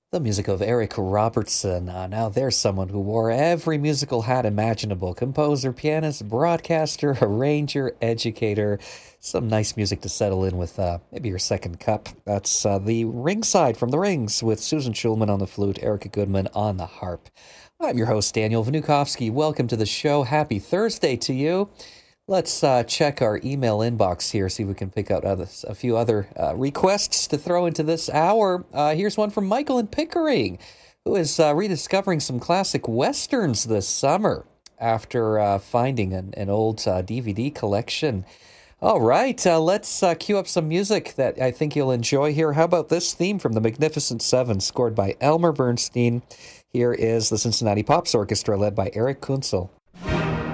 The music of Eric Robertson. Now there's someone who wore every musical hat imaginable. Composer, pianist, broadcaster, arranger, educator. Some nice music to settle in with maybe your second cup. That's the Ringside from the Rings with Susan Schulman on the flute, Erica Goodman on the harp. I'm your host, Daniel Vnukovsky. Welcome to the show. Happy Thursday to you. Let's check our email inbox here, see if we can pick out a few other requests to throw into this hour. Here's one from Michael in Pickering, who is rediscovering some classic westerns this summer after finding an old DVD collection. All right, let's cue up some music that I think you'll enjoy here. How about this theme from The Magnificent Seven, scored by Elmer Bernstein? Here is the Cincinnati Pops Orchestra, led by Eric Kunzel.